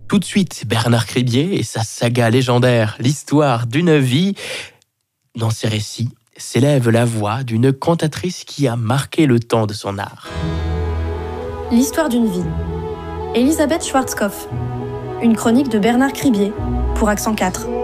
Tout de suite, Bernard Cribier et sa saga légendaire, l'histoire d'une vie. Dans ses récits, s'élève la voix d'une cantatrice qui a marqué le temps de son art. L'histoire d'une vie. Elisabeth Schwarzkopf. Une chronique de Bernard Cribier pour Accent 4.